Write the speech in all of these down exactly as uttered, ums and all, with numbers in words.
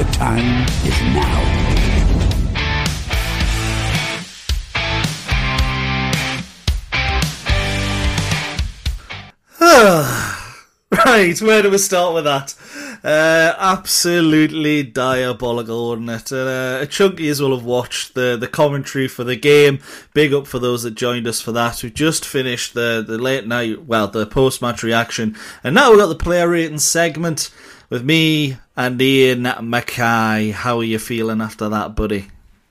The time is now. Right, where do we start with that? Uh, absolutely diabolical, wasn't it? Uh, a chunky as will have watched the, the commentary for the game. Big up for those that joined us for that. We've just finished the, the late night, well, the post-match reaction. And now we've got the player rating segment with me and Ian Mackay. How are you feeling after that, buddy?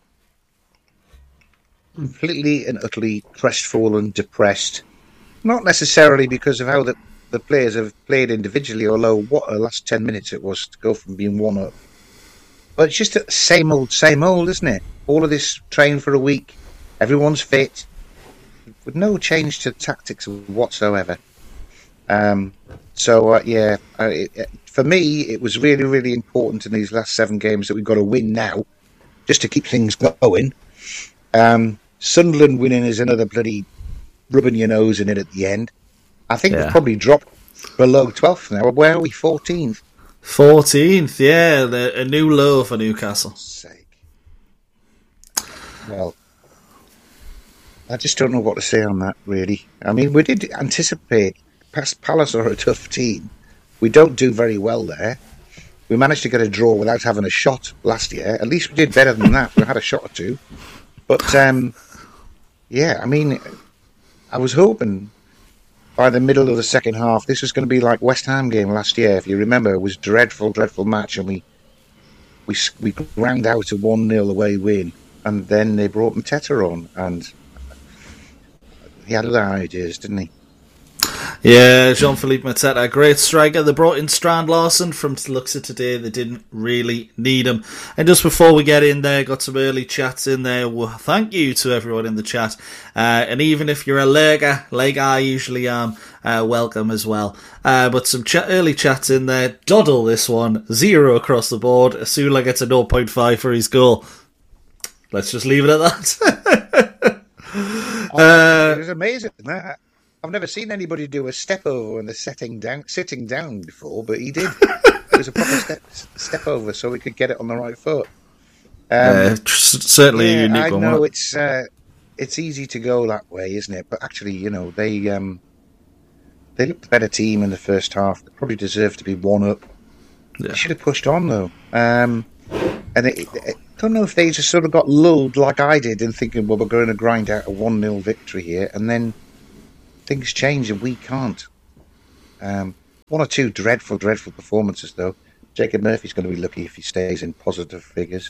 Completely and utterly crestfallen, depressed. Not necessarily because of how the the players have played individually, although what a last ten minutes it was to go from being one up. But it's just the same old, same old, isn't it? All of this train for a week, everyone's fit, with no change to tactics whatsoever. Um, so, uh, yeah, uh, it, for me, it was really, really important in these last seven games that we've got to win now, just to keep things going. Um, Sunderland winning is another bloody rubbing your nose in it at the end. I think yeah. We've probably dropped below twelfth now. Where are we? fourteenth? fourteenth, yeah. The, a new low for Newcastle. For sake. Well, I just don't know what to say on that, really. I mean, we did anticipate past Palace are a tough team. We don't do very well there. We managed to get a draw without having a shot last year. At least we did better than that. We had a shot or two. But, um, yeah, I mean, I was hoping by the middle of the second half, this was going to be like West Ham game last year. If you remember, it was a dreadful, dreadful match, and we we we ground out a one nil away win, and then they brought Mateta on, and he had other ideas, didn't he? Yeah, Jean-Philippe Mateta, great striker. They brought in Strand Larsen from the looks of today. They didn't really need him. And just before we get in there, got some early chats in there. Well, thank you to everyone in the chat. Uh, and even if you're a lurker, like I usually am, uh, welcome as well. Uh, but some ch- early chats in there. Doddle this one. Zero across the board. Asula gets a zero point five for his goal. Let's just leave it at that. uh, it was amazing, that. I've never seen anybody do a step over and the setting down, sitting down before, but he did. It was a proper step step over, so he could get it on the right foot. Um, uh, certainly yeah, a unique I one. I know it's uh, it's easy to go that way, isn't it? But actually, you know, they um, they looked the better team in the first half. They probably deserved to be one up. Yeah. They should have pushed on though. Um, and it, it, I don't know if they just sort of got lulled like I did in thinking, well, we're going to grind out a one nil victory here, and then things change and we can't. Um, one or two dreadful, dreadful performances, though. Jacob Murphy's going to be lucky if he stays in positive figures.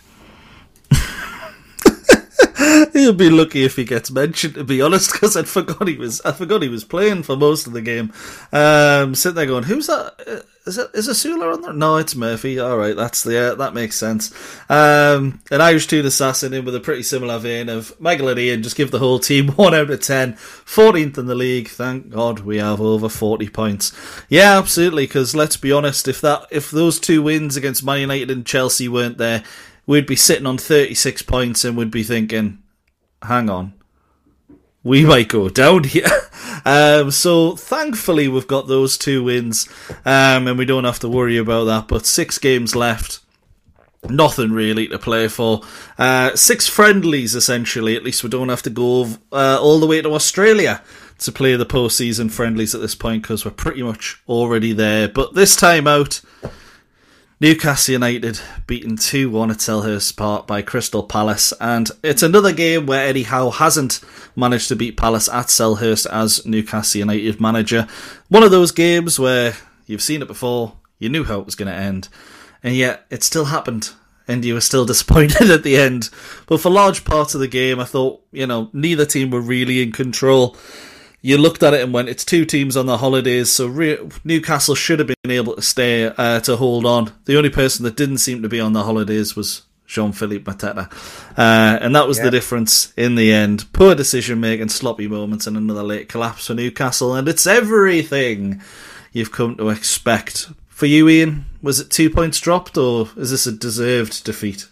He'll be lucky if he gets mentioned, to be honest, because I forgot he was. I forgot he was playing for most of the game. Um, sitting there going, "Who's that? Is it is Asula on there? No, it's Murphy. All right, that's the uh, that makes sense." Um, an Irish Toon Assassin in with a pretty similar vein of Michael and Ian. Just give the whole team one out of ten. fourteenth in the league. Thank God we have over forty points. Yeah, absolutely. Because let's be honest, if that if those two wins against Man United and Chelsea weren't there, we'd be sitting on thirty-six points and we'd be thinking, hang on, we might go down here. um, so thankfully we've got those two wins, um, and we don't have to worry about that. But six games left, nothing really to play for. Uh, six friendlies essentially. At least we don't have to go uh, all the way to Australia to play the postseason friendlies at this point, because we're pretty much already there. But this time out, Newcastle United beaten two one at Selhurst Park by Crystal Palace, and it's another game where Eddie Howe hasn't managed to beat Palace at Selhurst as Newcastle United manager. One of those games where you've seen it before, you knew how it was going to end, and yet it still happened, and you were still disappointed at the end. But for large parts of the game, I thought, you know, neither team were really in control. You looked at it and went, it's two teams on their holidays, so re- Newcastle should have been able to stay, uh, to hold on. The only person that didn't seem to be on their holidays was Jean-Philippe Mateta. Uh, and that was yeah. the difference in the end. Poor decision-making, sloppy moments, and another late collapse for Newcastle. And it's everything you've come to expect. For you, Ian, was it two points dropped, or is this a deserved defeat?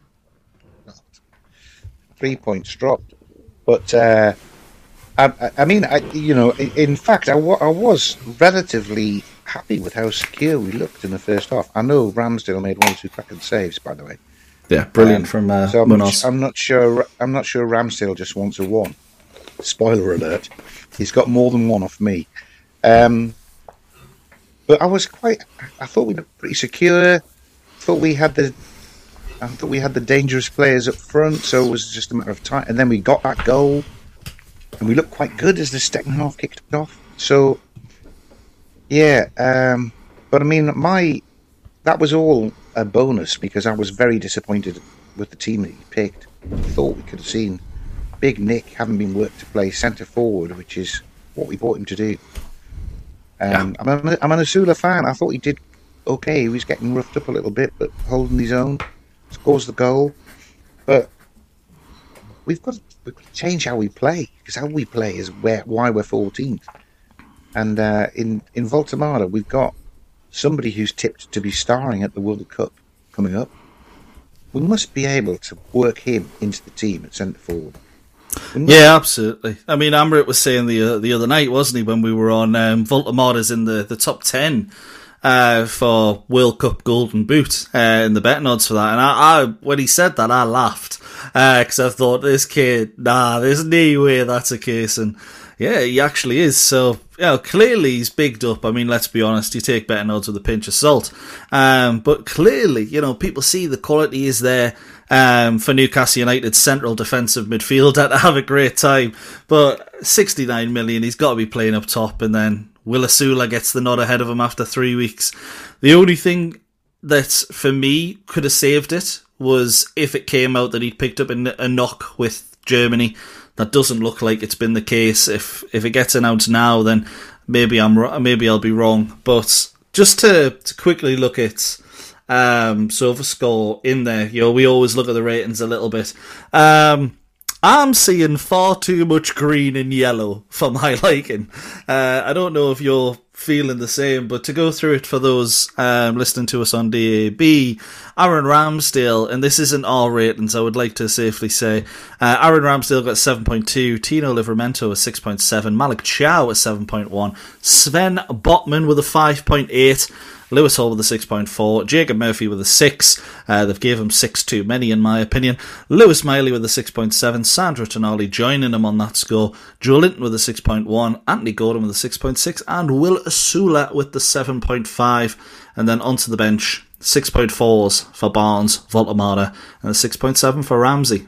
Three points dropped. But... Uh... I, I mean, I, you know, in fact, I, w- I was relatively happy with how secure we looked in the first half. I know Ramsdale made one or two cracking saves, by the way. Yeah, brilliant um, from uh, so I'm Munoz. not, I'm not sure. I'm not sure Ramsdale just wants a one. Spoiler alert: he's got more than one off me. Um, but I was quite. I thought we were pretty secure. Thought we had the. I thought we had the dangerous players up front, so it was just a matter of time. And then we got that goal, and we looked quite good as the second half kicked off. So, yeah. Um, but I mean, my that was all a bonus because I was very disappointed with the team that he picked. I thought we could have seen Big Nick having been worked to play centre forward, which is what we bought him to do. Um, yeah. I'm, a, I'm an Asula fan. I thought he did okay. He was getting roughed up a little bit, but holding his own. Scores the goal. But we've got, to, we've got to change how we play, because how we play is where why we're fourteenth. And uh, in, in Voltemada, we've got somebody who's tipped to be starring at the World Cup coming up. We must be able to work him into the team at centre forward. Yeah, absolutely. I mean, Amrit was saying the uh, the other night, wasn't he, when we were on um, Voltemada's in the, the top ten uh, for World Cup Golden Boot uh, in the betting odds for that. And I, I when he said that, I laughed because uh, I thought, this kid, nah, there's no way that's a case. And yeah, he actually is. So, you know, clearly he's bigged up. I mean, let's be honest, you take betting odds with a pinch of salt. Um, but clearly, you know, people see the quality is there um, for Newcastle United's central defensive midfielder to have a great time. But sixty-nine million, he's got to be playing up top. And then Will Asula gets the nod ahead of him after three weeks. The only thing that, for me, could have saved it was if it came out that he'd picked up a, a knock with Germany. That doesn't look like it's been the case. If if it gets announced now, then maybe I'm maybe I'll be wrong. But just to, to quickly look at um, SofaScore in there, you know, we always look at the ratings a little bit. Um, I'm seeing far too much green and yellow for my liking. Uh, I don't know if you're feeling the same, but to go through it for those um, listening to us on D A B, Aaron Ramsdale, and this isn't our ratings, I would like to safely say, uh, Aaron Ramsdale got seven point two, Tino Livramento a six point seven, Malik Chow a seven point one, Sven Botman with a five point eight, Lewis Hall with a six point four, Jacob Murphy with a six, uh, they've gave him six too many in my opinion, Lewis Miley with a six point seven, Sandro Tonali joining him on that score, Joe Linton with a six point one, Anthony Gordon with a six point six, and Will Asula with the seven point five, and then onto the bench, six point fours for Barnes, Voltemada, and a six point seven for Ramsey.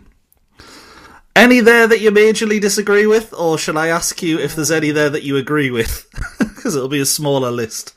Any there that you majorly disagree with, or shall I ask you if there's any there that you agree with? Because it'll be a smaller list.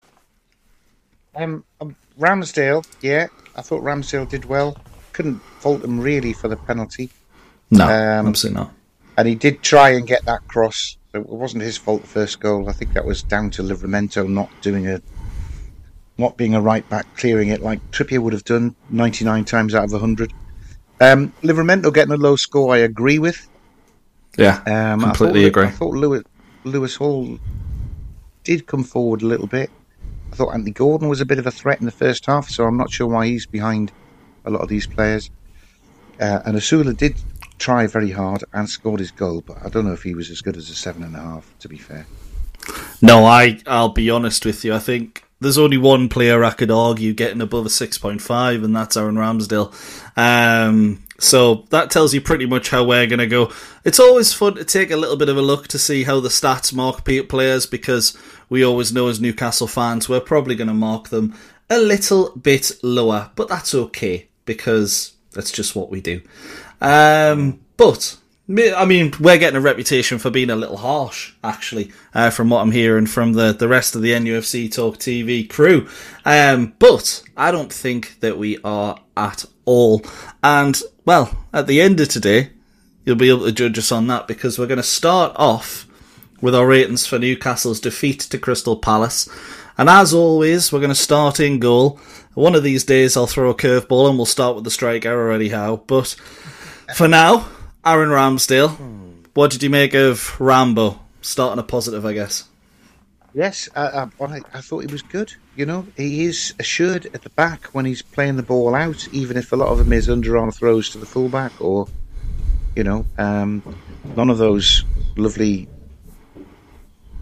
Um, um, Ramsdale, yeah, I thought Ramsdale did well. Couldn't fault him really for the penalty. No, um, absolutely not. And he did try and get that cross. It wasn't his fault, the first goal. I think that was down to Livramento not doing a, not being a right back, clearing it like Trippier would have done ninety-nine times out of one hundred. Um, Livramento getting a low score, I agree with. Yeah, um, completely I thought, agree. I thought Lewis, Lewis Hall did come forward a little bit. I thought Anthony Gordon was a bit of a threat in the first half, so I'm not sure why he's behind a lot of these players. Uh, and Asula did try very hard and scored his goal, but I don't know if he was as good as a seven and a half, to be fair. No, I, I'll be honest with you. I think there's only one player I could argue getting above a six point five, and that's Aaron Ramsdale. Um, so that tells you pretty much how we're going to go. It's always fun to take a little bit of a look to see how the stats mark players, because we always know as Newcastle fans we're probably going to mark them a little bit lower, but that's okay, because that's just what we do. Um, but, I mean, we're getting a reputation for being a little harsh, actually, uh, from what I'm hearing from the, the rest of the N U F C Talk T V crew. Um, but I don't think that we are at all. And, well, at the end of today, you'll be able to judge us on that, because we're going to start off with our ratings for Newcastle's defeat to Crystal Palace. And as always, we're going to start in goal. One of these days I'll throw a curveball and we'll start with the striker or anyhow. But for now, Aaron Ramsdale, what did you make of Rambo? Starting a positive, I guess. Yes, I, I, I thought he was good. You know, he is assured at the back when he's playing the ball out, even if a lot of them is underarm throws to the fullback, or, you know, um, none of those lovely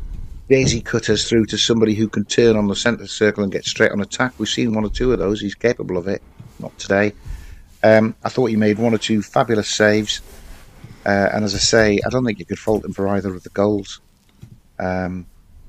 daisy cutters through to somebody who can turn on the centre circle and get straight on attack. We've seen one or two of those. He's capable of it. Not today. Um, I thought he made one or two fabulous saves. Uh, and as I say, I don't think you could fault him for either of the goals. Um,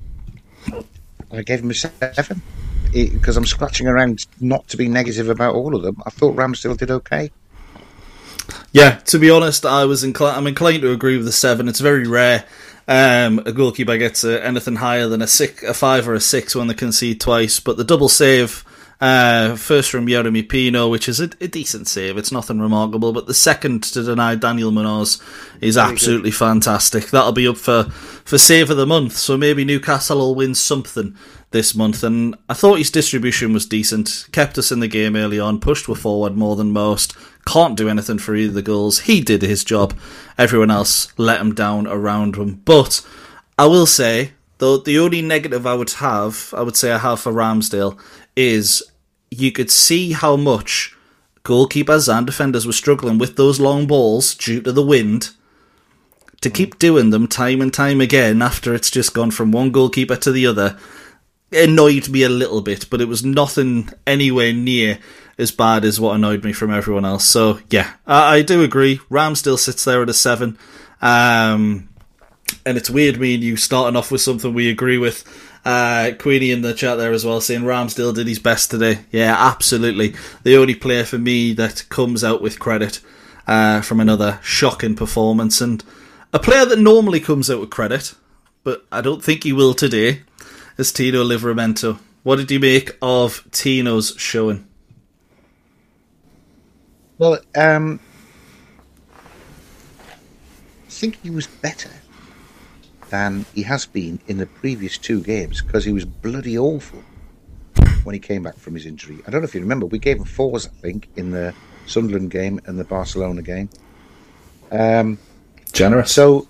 I gave him a seven because I'm scratching around not to be negative about all of them. I thought Ramsdale did okay. Yeah, to be honest, I was inclined. I'm inclined to agree with the seven. It's very rare um, a goalkeeper gets uh, anything higher than a six, a five or a six when they concede twice. But the double save, uh, first from Yeremy Pino, which is a, a decent save. It's nothing remarkable. But the second to deny Daniel Munoz is very absolutely good. Fantastic. That'll be up for, for save of the month. So maybe Newcastle will win something this month. And I thought his distribution was decent. Kept us in the game early on. Pushed us forward more than most. Can't do anything for either of the goals. He did his job. Everyone else let him down around him. But I will say, though, the only negative I would have, I would say I have for Ramsdale, is you could see how much goalkeepers and defenders were struggling with those long balls due to the wind to keep doing them time and time again after it's just gone from one goalkeeper to the other. It annoyed me a little bit, but it was nothing anywhere near as bad as what annoyed me from everyone else. So, yeah, I, I do agree. Ramsdale sits there at a seven. Um, and it's weird me and you starting off with something we agree with. Uh, Queenie in the chat there as well saying Ramsdale did his best today. Yeah, absolutely. The only player for me that comes out with credit uh, from another shocking performance. And a player that normally comes out with credit, but I don't think he will today, is Tino Livramento. What did you make of Tino's showing? Well, um, I think he was better than he has been in the previous two games because he was bloody awful when he came back from his injury. I don't know if you remember, we gave him fours, I think, in the Sunderland game and the Barcelona game. Um, Generous. So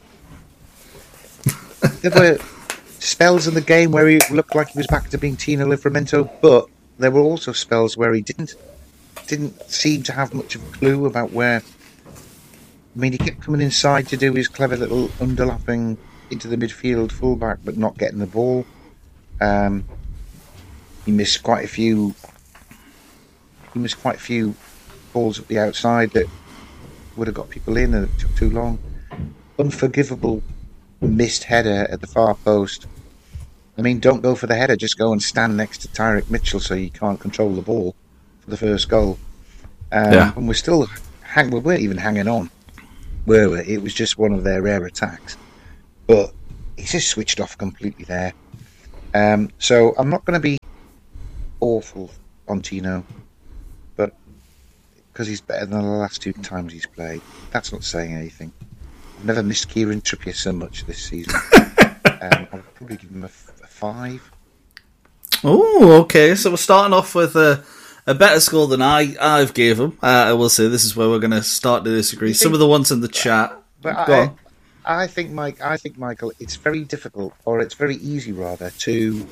there were spells in the game where he looked like he was back to being Tino Livramento, but there were also spells where he didn't. Didn't seem to have much of a clue about where. I mean, he kept coming inside to do his clever little underlapping into the midfield fullback, but not getting the ball. Um, he missed quite a few. He missed quite a few balls at the outside that would have got people in, and it took too long. Unforgivable missed header at the far post. I mean, don't go for the header; just go and stand next to Tyrick Mitchell so you can't control the ball for the first goal. Um, yeah. And we're still hang. We weren't even hanging on, were we? It was just one of their rare attacks. But he's just switched off completely there. Um, so I'm not going to be awful on Tino, but because he's better than the last two times he's played, that's not saying anything. I've never missed Kieran Trippier so much this season. um, I'll probably give him a, f- a five. Oh, okay. So we're starting off with a, a better score than I, I've gave him. Uh, I will say this is where we're going to start to disagree. Some of the ones in the chat. But Go I, on. I think, Mike. I think, Michael. It's very difficult, or it's very easy, rather, to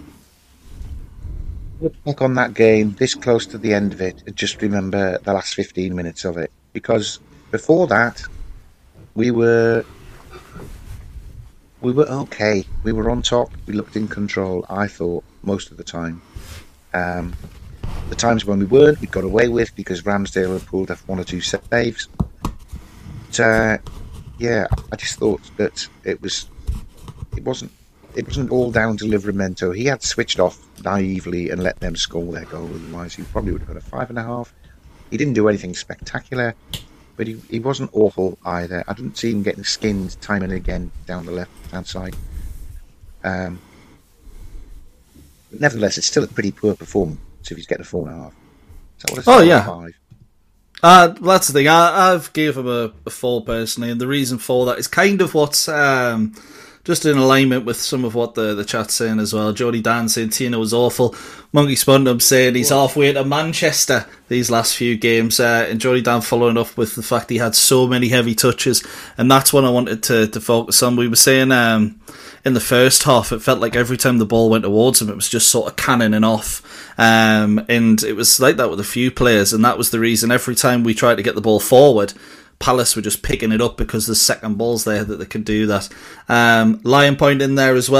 look back on that game this close to the end of it and just remember the last fifteen minutes of it. Because before that, we were we were okay. We were on top. We looked in control. I thought most of the time. Um, the times when we weren't, we got away with because Ramsdale had pulled off one or two saves. But, uh, yeah, I just thought that it was, it wasn't, it wasn't all down to Livramento. He had switched off naively and let them score their goal. Otherwise, he probably would have got a five and a half. He didn't do anything spectacular, but he, he wasn't awful either. I didn't see him getting skinned time and again down the left-hand side. Um, but nevertheless, it's still a pretty poor performance if he's getting a four and a half. So what oh yeah. Five. Uh, that's the thing. I, I've gave him a, a four personally, and the reason for that is kind of what's um, just in alignment with some of what the, the chat's saying as well. Jody Dan saying Tino was awful. Monkey Spundum saying he's what? halfway to Manchester these last few games. Uh, and Jody Dan following up with the fact he had so many heavy touches, and that's what I wanted to, to focus on. We were saying um, in the first half, it felt like every time the ball went towards him, it was just sort of cannoning off. Um, and it was like that with a few players, and that was the reason every time we tried to get the ball forward, Palace were just picking it up because there's second balls there that they could do that. Um, Lion Point in there as well.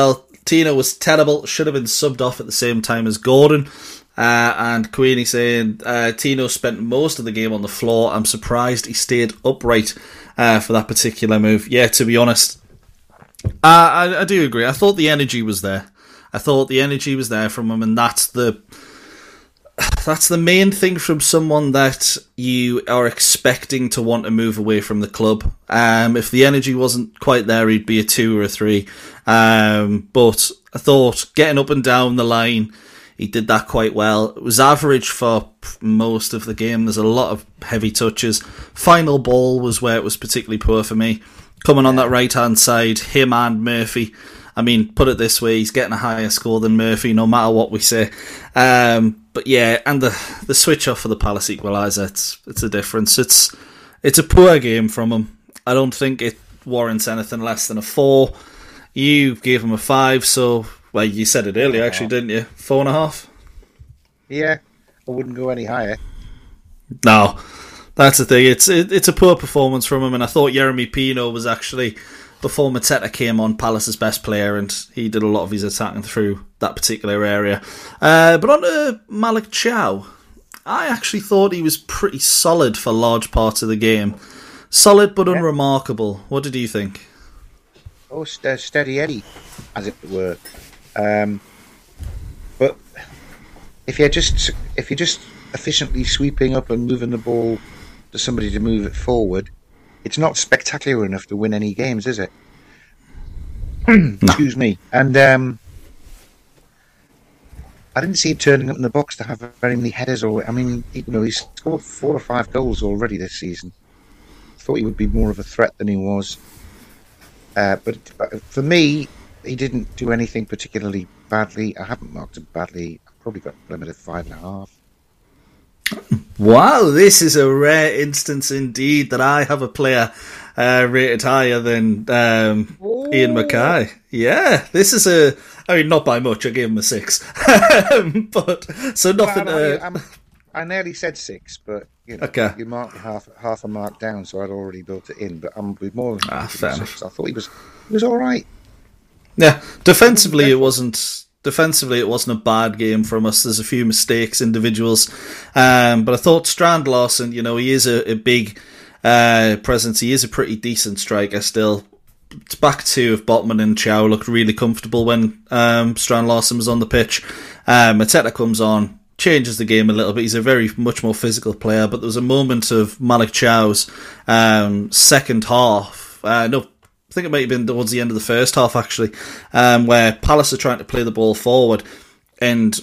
Tino was terrible, should have been subbed off at the same time as Gordon. Uh, and Queenie saying uh, Tino spent most of the game on the floor. I'm surprised he stayed upright uh, for that particular move. Yeah, to be honest, uh, I, I do agree. I thought the energy was there. I thought the energy was there from him, and that's the that's the main thing from someone that you are expecting to want to move away from the club. Um, if the energy wasn't quite there, he'd be a two or a three. Um, but I thought getting up and down the line, he did that quite well. It was average for most of the game. There's a lot of heavy touches. Final ball was where it was particularly poor for me. Coming on that right-hand side, him and Murphy. I mean, put it this way, he's getting a higher score than Murphy, no matter what we say. Um, but yeah, and the the switch off for the Palace equaliser, it's, it's a difference. It's, it's a poor game from him. I don't think it warrants anything less than a four. You gave him a five, so... Well, you said it earlier, actually, didn't you? Four and a half? Yeah, I wouldn't go any higher. No, that's the thing. It's it, it's a poor performance from him, and I thought Jeremy Pino was actually, before Mateta came on, Palace's best player, and he did a lot of his attacking through that particular area. Uh, but on to Malik Chow, I actually thought he was pretty solid for large parts of the game. Solid but yeah. unremarkable. What did you think? Oh, st- steady Eddie, as it were. Um, but if you're just if you're just efficiently sweeping up and moving the ball to somebody to move it forward, it's not spectacular enough to win any games, is it? Excuse me. And um, I didn't see him turning up in the box to have very many headers. Or I mean, you know, he's scored four or five goals already this season. Thought he would be more of a threat than he was. Uh, but for me, he didn't do anything particularly badly. I haven't marked him badly. I've probably got a limit of five and a half. Wow, this is a rare instance indeed that I have a player uh, rated higher than um, Ian Mackay. Yeah, this is a... I mean, not by much. I gave him a six. but so nothing... Well, uh, I'm, I'm, I nearly said six, but you know, okay. you marked half half a mark down, so I'd already built it in. But I'm with more than ah, fair six. I thought he was he was all right. Yeah, defensively it wasn't. Defensively it wasn't a bad game from us. There's a few mistakes, individuals, um, but I thought Strand Larson, you know, he is a, a big uh, presence. He is a pretty decent striker still. It's back two of Botman and Chow looked really comfortable when um, Strand Larson was on the pitch. Um, Mateta comes on, changes the game a little bit. He's a very much more physical player, but there was a moment of Malik Chow's um, second half. Uh, no. I think it might have been towards the end of the first half, actually, um, where Palace are trying to play the ball forward, and